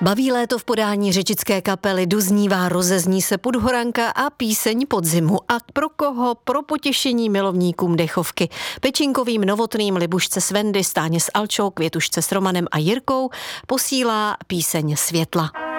Baví léto v podání řečické kapely, doznívá, rozezní se Podhoranka a píseň podzimu. A pro koho? Pro potěšení milovníkům dechovky. Pečinkovým, Novotným, Libušce s Wendy, Stáně s Alčou, Květušce s Romanem a Jirkou posílá píseň Světla.